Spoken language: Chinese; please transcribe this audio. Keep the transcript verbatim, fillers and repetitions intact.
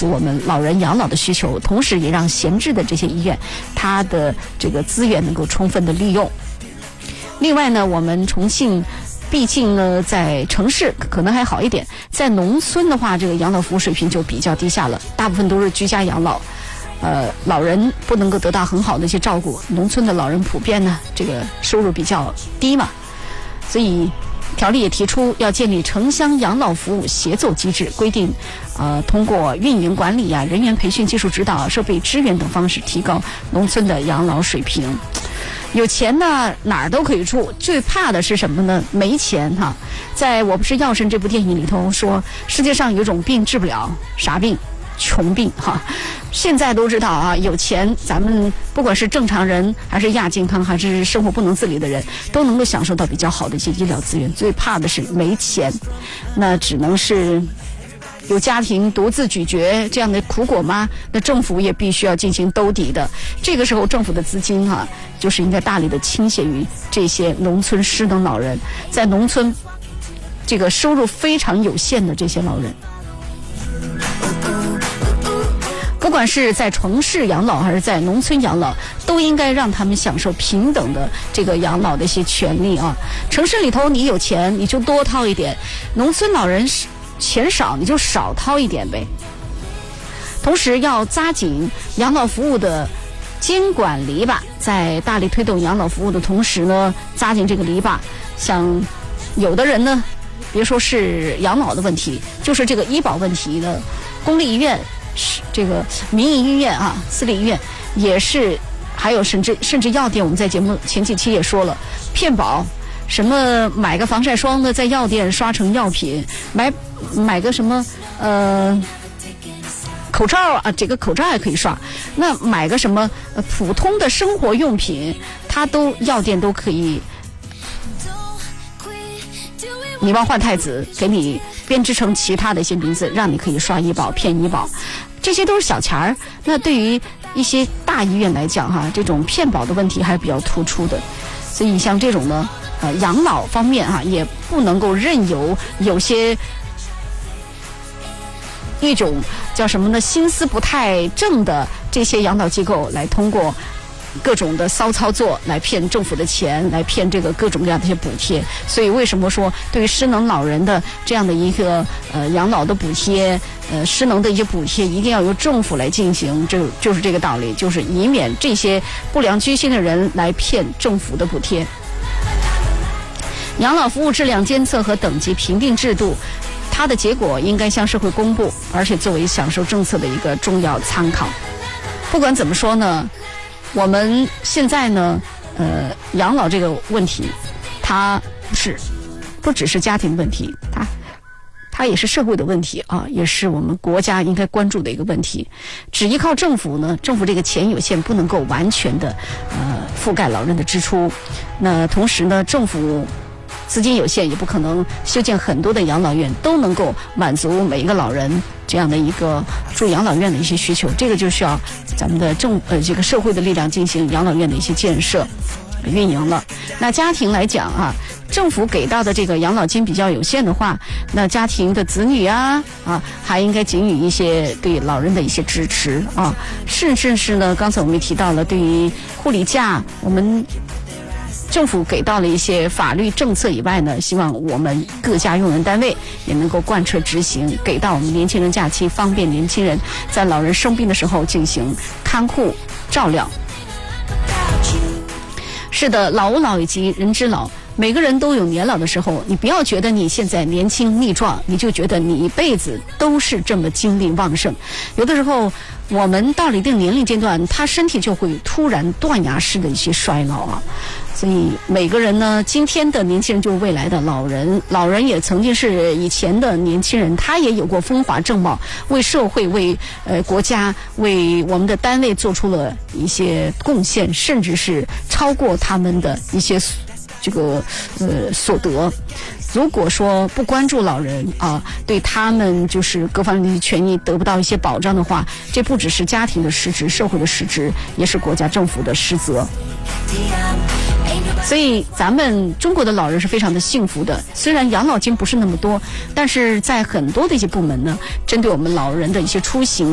足我们老人养老的需求，同时也让闲置的这些医院它的这个资源能够充分的利用。另外呢，我们重庆毕竟呢在城市可能还好一点，在农村的话这个养老服务水平就比较低下了，大部分都是居家养老，呃，老人不能够得到很好的一些照顾，农村的老人普遍呢这个收入比较低嘛，所以条例也提出要建立城乡养老服务协奏机制，规定呃，通过运营管理啊、人员培训、技术指导、设备支援等方式提高农村的养老水平。有钱呢哪儿都可以住，最怕的是什么呢？没钱哈。在我不是药神这部电影里头说，世界上有一种病治不了，啥病？穷病哈。现在都知道啊，有钱咱们不管是正常人还是亚健康还是生活不能自理的人，都能够享受到比较好的一些医疗资源。最怕的是没钱，那只能是有家庭独自咀嚼这样的苦果吗？那政府也必须要进行兜底的。这个时候政府的资金啊，就是应该大力的倾泻于这些农村失能老人，在农村这个收入非常有限的这些老人，不管是在城市养老还是在农村养老，都应该让他们享受平等的这个养老的一些权利啊。城市里头你有钱你就多掏一点，农村老人钱少你就少掏一点呗。同时要扎紧养老服务的监管篱笆，在大力推动养老服务的同时呢，扎紧这个篱笆。像有的人呢，别说是养老的问题，就是这个医保问题的，公立医院、这个民营医院啊、私立医院也是，还有甚至甚至药店，我们在节目前几期也说了，骗保。什么买个防晒霜呢，在药店刷成药品，买买个什么呃口罩啊，这个口罩还可以刷，那买个什么、呃、普通的生活用品，它都药店都可以，你忘换太子，给你编织成其他的一些名字，让你可以刷医保骗医保，这些都是小钱儿。那对于一些大医院来讲哈，这种骗保的问题还是比较突出的，所以像这种呢。呃，养老方面哈、啊，也不能够任由有些一种叫什么呢，心思不太正的这些养老机构来通过各种的骚操作来骗政府的钱，来骗这个各种各样的一些补贴。所以为什么说对于失能老人的这样的一个呃养老的补贴，呃失能的一些补贴一定要由政府来进行，这就是这个道理，就是以免这些不良居心的人来骗政府的补贴。养老服务质量监测和等级评定制度，它的结果应该向社会公布，而且作为享受政策的一个重要参考。不管怎么说呢，我们现在呢，呃，养老这个问题，它不是不只是家庭问题，它它也是社会的问题啊，也是我们国家应该关注的一个问题。只依靠政府呢，政府这个钱有限，不能够完全的呃覆盖老人的支出。那同时呢，政府资金有限，也不可能修建很多的养老院都能够满足每一个老人这样的一个住养老院的一些需求。这个就需要咱们的政呃这个社会的力量进行养老院的一些建设、运营了。那家庭来讲啊，政府给到的这个养老金比较有限的话，那家庭的子女啊啊还应该给予一些对老人的一些支持啊，甚至是呢，刚才我们也提到了，对于护理假，我们政府给到了一些法律政策以外呢，希望我们各家用人单位也能够贯彻执行，给到我们年轻人假期，方便年轻人在老人生病的时候进行看护照料。是的，老吾老以及人之老，每个人都有年老的时候，你不要觉得你现在年轻力壮，你就觉得你一辈子都是这么精力旺盛。有的时候我们到了一定年龄阶段，他身体就会突然断崖式的一些衰老啊。所以每个人呢，今天的年轻人就是未来的老人，老人也曾经是以前的年轻人，他也有过风华正茂，为社会、为呃国家、为我们的单位做出了一些贡献，甚至是超过他们的一些这个呃所得。如果说不关注老人啊，对他们就是各方面的权益得不到一些保障的话，这不只是家庭的失职，社会的失职，也是国家政府的失责。所以咱们中国的老人是非常的幸福的，虽然养老金不是那么多，但是在很多的一些部门呢，针对我们老人的一些出行